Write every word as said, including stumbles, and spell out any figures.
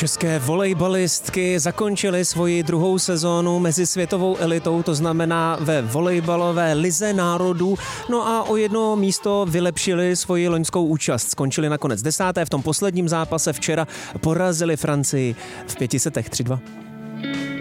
České volejbalistky zakončily svoji druhou sezónu mezi světovou elitou, to znamená ve volejbalové lize národů, no a o jedno místo vylepšili svoji loňskou účast. Skončili nakonec desáté, v tom posledním zápase včera porazili Francii v pěti setech tři dva.